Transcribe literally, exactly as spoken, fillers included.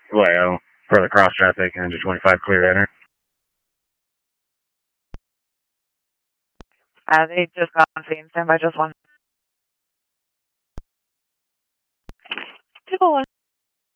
Vallejo for the cross traffic, engine twenty-five, clear to enter. Uh, they just got on scene. Stand by just one. two oh one.